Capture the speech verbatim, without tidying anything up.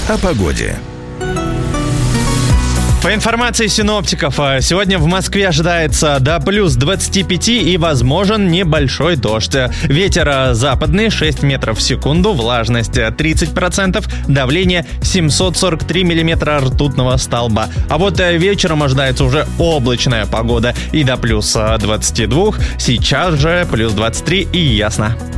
о погоде. По информации синоптиков, сегодня в Москве ожидается до плюс двадцати пяти и возможен небольшой дождь. Ветер западный шесть метров в секунду, влажность тридцать процентов, давление семьсот сорок три миллиметра ртутного столба. А вот вечером ожидается уже облачная погода и до плюс двадцати двух, сейчас же плюс двадцать три и ясно.